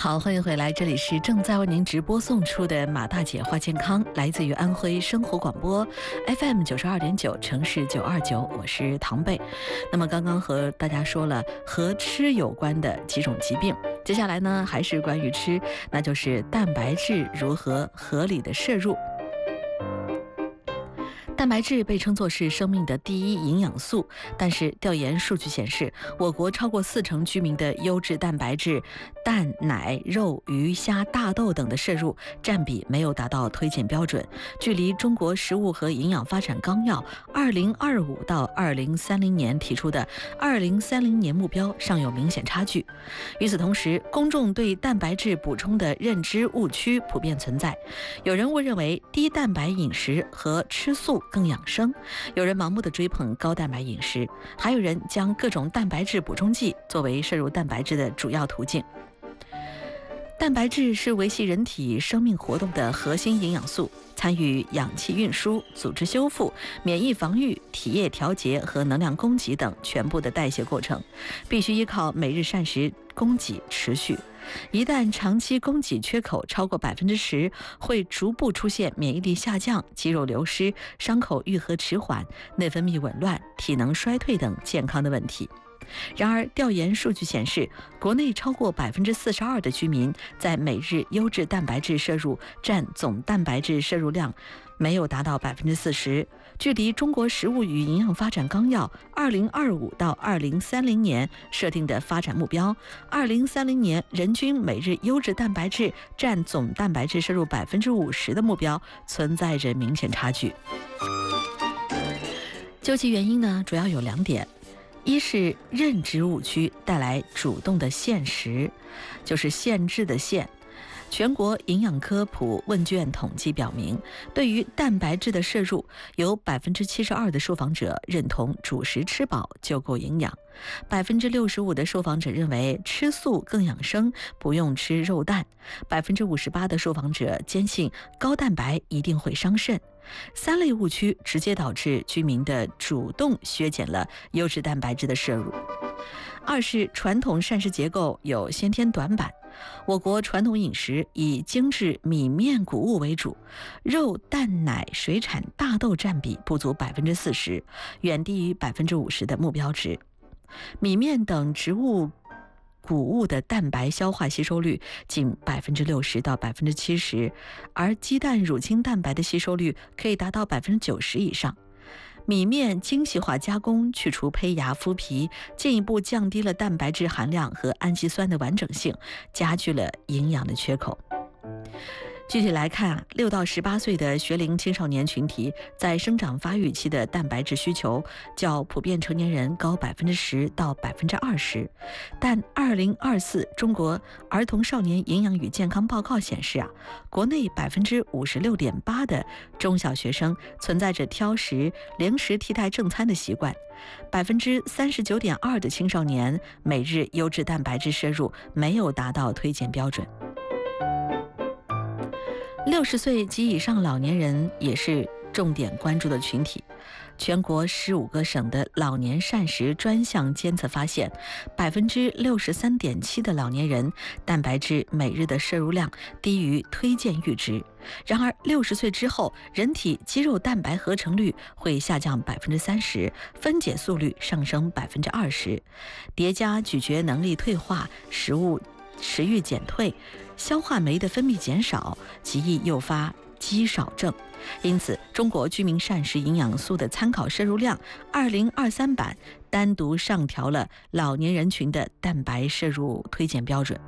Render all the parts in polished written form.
好，欢迎回来，这里是正在为您直播送出的马大姐话健康，来自于安徽生活广播 FM92.9城市929，我是唐贝。那么刚刚和大家说了和吃有关的几种疾病，接下来呢还是关于吃，那就是蛋白质如何合理的摄入。蛋白质被称作是生命的第一营养素，但是调研数据显示，我国超过40%居民的优质蛋白质蛋、奶、肉、鱼、虾、大豆等的摄入占比没有达到推荐标准，距离中国食物和营养发展纲要2025到2030年提出的2030年目标尚有明显差距。与此同时，公众对蛋白质补充的认知误区普遍存在，有人误认为低蛋白饮食和吃素更养生，有人盲目的追捧高蛋白饮食，还有人将各种蛋白质补充剂作为摄入蛋白质的主要途径。蛋白质是维系人体生命活动的核心营养素，参与氧气运输、组织修复、免疫防御、体液调节和能量供给等全部的代谢过程，必须依靠每日膳食供给持续。一旦长期供给缺口超过10%，会逐步出现免疫力下降、肌肉流失、伤口愈合迟缓、内分泌紊乱、体能衰退等健康的问题。然而，调研数据显示，国内超过42%的居民在每日优质蛋白质摄入占总蛋白质摄入量没有达到40%，距离中国食物与营养发展纲要2025到2030年设定的发展目标，2030年人均每日优质蛋白质占总蛋白质摄入50%的目标存在着明显差距。究其原因呢，主要有2点。一是认知误区带来主动的限食，就是限制的限。全国营养科普问卷统计表明，对于蛋白质的摄入，有72%的受访者认同主食吃饱就够营养，65%的受访者认为吃素更养生，不用吃肉蛋，58%的受访者坚信高蛋白一定会伤肾。3类误区直接导致居民的主动削减了优质蛋白质的摄入。二是传统膳食结构有先天短板，我国传统饮食以精致米面谷物为主，肉、蛋、奶、水产、大豆占比不足40%，远低于50%的目标值。米面等植物谷物的蛋白消化吸收率仅60%到70%，而鸡蛋乳清蛋白的吸收率可以达到90%以上。米面精细化加工，去除胚芽麸皮，进一步降低了蛋白质含量和氨基酸的完整性，加剧了营养的缺口。具体来看，6到18岁的学龄青少年群体在生长发育期的蛋白质需求较普遍成年人高10%到20%，但2024中国儿童少年营养与健康报告显示国内56.8%的中小学生存在着挑食、零食替代正餐的习惯，39.2%的青少年每日优质蛋白质摄入没有达到推荐标准。60岁及以上老年人也是重点关注的群体。全国15个省的老年膳食专项监测发现，63.7%的老年人蛋白质每日的摄入量低于推荐阈值。然而，60岁之后，人体肌肉蛋白合成率会下降30%，分解速率上升20%，叠加咀嚼能力退化，食欲减退，消化酶的分泌减少，极易诱发肌少症。因此，中国居民膳食营养素的参考摄入量2023版单独上调了老年人群的蛋白摄入推荐标准。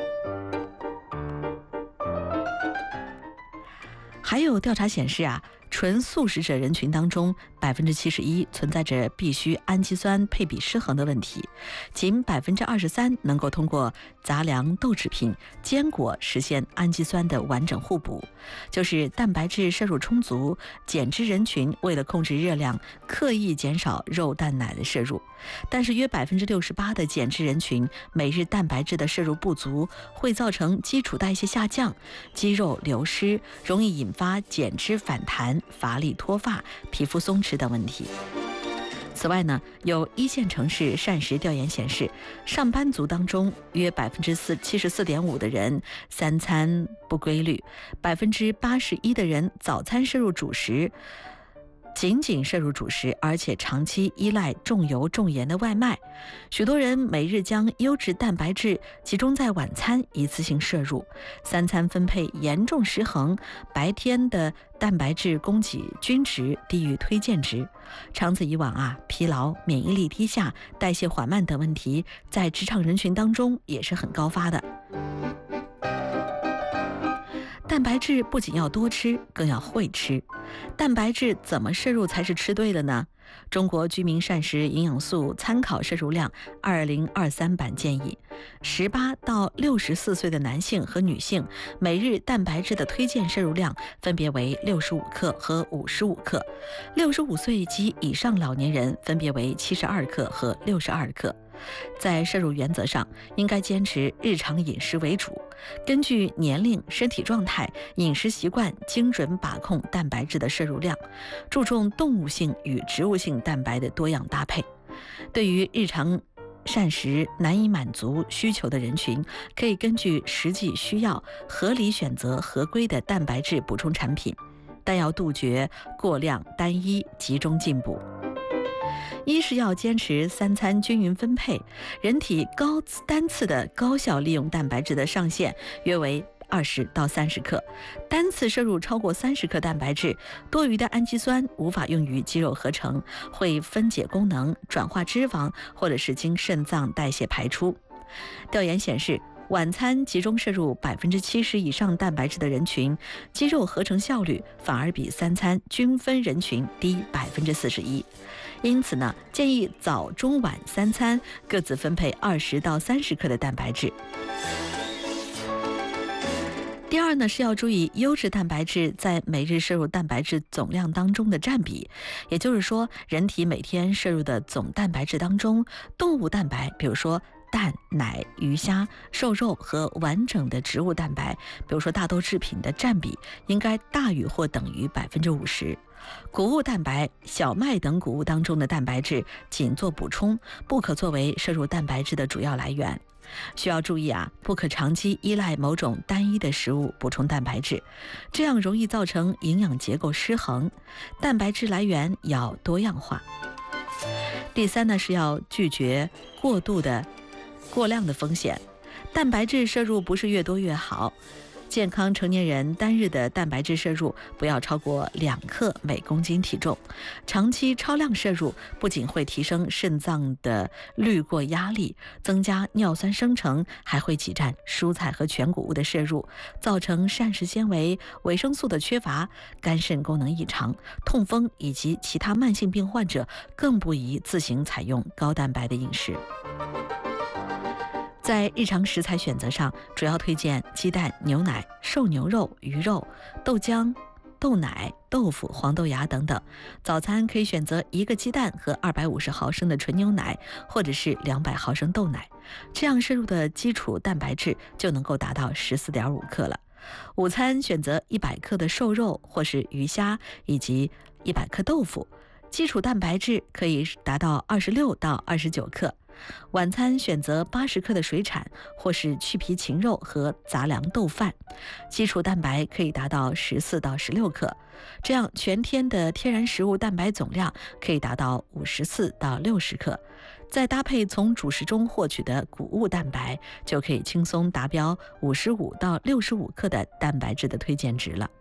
还有调查显示纯素食者人群当中71%存在着必需氨基酸配比失衡的问题，仅23%能够通过杂粮、豆制品、坚果实现氨基酸的完整互补。就是蛋白质摄入充足，减脂人群为了控制热量，刻意减少肉、蛋、奶的摄入。但是约68%的减脂人群每日蛋白质的摄入不足，会造成基础代谢下降、肌肉流失，容易引发减脂反弹、乏力脱发、皮肤松弛等问题。此此外呢，有一线城市膳食调研显示，上班族当中约74.5%的人三餐不规律，81%的人早餐摄入主食。仅摄入主食，而且长期依赖重油重盐的外卖。许多人每日将优质蛋白质集中在晚餐一次性摄入，三餐分配严重失衡，白天的蛋白质供给均值低于推荐值。长此以往疲劳、免疫力低下、代谢缓慢等问题在职场人群当中也是很高发的。蛋白质不仅要多吃，更要会吃。蛋白质怎么摄入才是吃对了呢？中国居民膳食营养素参考摄入量2023版建议，18到64岁的男性和女性每日蛋白质的推荐摄入量分别为65克和55克，65岁及以上老年人分别为72克和62克。在摄入原则上，应该坚持日常饮食为主，根据年龄、身体状态、饮食习惯精准把控蛋白质的摄入量，注重动物性与植物性蛋白的多样搭配。对于日常膳食难以满足需求的人群，可以根据实际需要合理选择合规的蛋白质补充产品，但要杜绝过量、单一、集中进补。一是要坚持三餐均匀分配，人体单次的高效利用蛋白质的上限约为20到30克，单次摄入超过30克蛋白质，多余的氨基酸无法用于肌肉合成，会分解功能、转化脂肪，或者是经肾脏代谢排出。调研显示，晚餐集中摄入70%以上蛋白质的人群，肌肉合成效率反而比三餐均分人群低41%。因此呢，建议早中晚三餐各自分配20到30克的蛋白质。第二呢，是要注意优质蛋白质在每日摄入蛋白质总量当中的占比，也就是说，人体每天摄入的总蛋白质当中，动物蛋白，比如说蛋、奶、鱼虾、瘦肉和完整的植物蛋白，比如说大豆制品的占比应该大于或等于50%。谷物蛋白、小麦等谷物当中的蛋白质仅做补充，不可作为摄入蛋白质的主要来源。需要注意不可长期依赖某种单一的食物补充蛋白质，这样容易造成营养结构失衡。蛋白质来源要多样化。第三呢，是要拒绝过量的风险。蛋白质摄入不是越多越好，健康成年人单日的蛋白质摄入不要超过2克每公斤体重。长期超量摄入不仅会提升肾脏的滤过压力，增加尿酸生成，还会挤占蔬菜和全谷物的摄入，造成膳食纤维、维生素的缺乏，肝肾功能异常，痛风以及其他慢性病患者更不宜自行采用高蛋白的饮食。在日常食材选择上，主要推荐鸡蛋、牛奶、瘦牛肉、鱼肉、豆浆、豆奶、豆腐、黄豆芽等等。早餐可以选择1个鸡蛋和250毫升的纯牛奶，或者是200毫升豆奶，这样摄入的基础蛋白质就能够达到14.5克了。午餐选择100克的瘦肉或是鱼虾，以及100克豆腐，基础蛋白质可以达到26到29克。晚餐选择80克的水产或是去皮禽肉和杂粮豆饭，基础蛋白可以达到14到16克，这样全天的天然食物蛋白总量可以达到54到60克。再搭配从主食中获取的谷物蛋白，就可以轻松达标55到65克的蛋白质的推荐值了。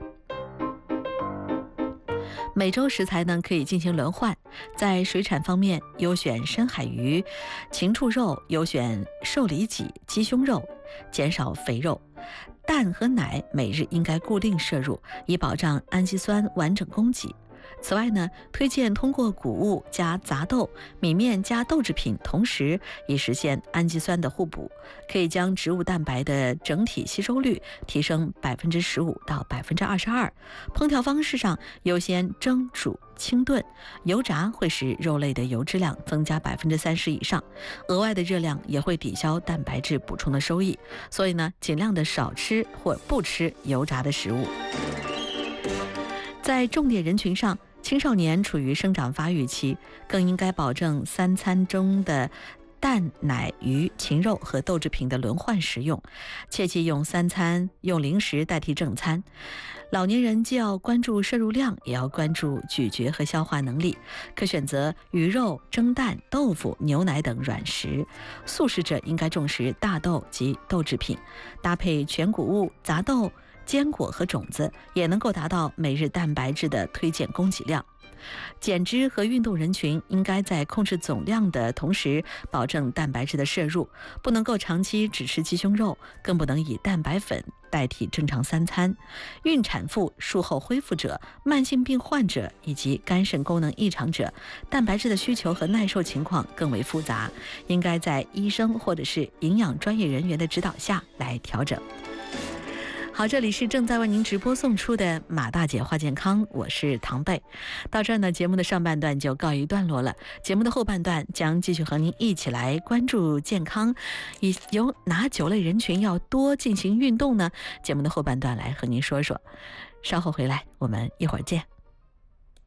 每周食材呢可以进行轮换，在水产方面优选深海鱼、禽畜肉，优选瘦里脊、鸡胸肉，减少肥肉。蛋和奶每日应该固定摄入，以保障氨基酸完整供给。此外呢，推荐通过谷物加杂豆、米面加豆制品，同时以实现氨基酸的互补，可以将植物蛋白的整体吸收率提升15%到22%。烹调方式上，优先蒸、煮、清炖，油炸会使肉类的油脂量增加30%以上，额外的热量也会抵消蛋白质补充的收益。所以呢，尽量的少吃或不吃油炸的食物。在重点人群上， 青少年处于生长发育期，更应该保证3餐中的蛋、奶、鱼、禽肉和豆制品的轮换食用，切忌用3餐用零食代替正餐。老年人既要关注摄入量，也要关注咀嚼和消化能力，可选择鱼肉、蒸蛋、豆腐、牛奶等软食。素食者应该重视大豆及豆制品，搭配全谷物、杂豆、坚果和种子，也能够达到每日蛋白质的推荐供给量。减脂和运动人群应该在控制总量的同时，保证蛋白质的摄入，不能够长期只吃鸡胸肉，更不能以蛋白粉代替正常3餐。孕产妇、术后恢复者、慢性病患者以及肝肾功能异常者，蛋白质的需求和耐受情况更为复杂，应该在医生或者是营养专业人员的指导下来调整。好，这里是正在为您直播送出的马大姐话健康，我是唐贝。到这儿呢，节目的上半段就告一段落了，节目的后半段将继续和您一起来关注健康，有哪9类人群要多进行运动呢？节目的后半段来和您说说，稍后回来，我们一会儿见。